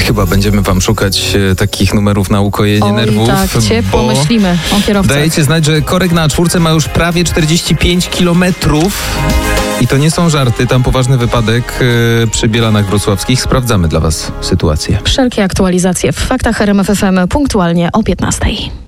Chyba będziemy wam szukać takich numerów na ukojenie nerwów. Tak, ciepło myślimy o kierowcach. Dajecie znać, że korek na A4 ma już prawie 45 kilometrów. I to nie są żarty, tam poważny wypadek przy Bielanach Wrocławskich. Sprawdzamy dla was sytuację. Wszelkie aktualizacje w Faktach RMF FM punktualnie o 15:00.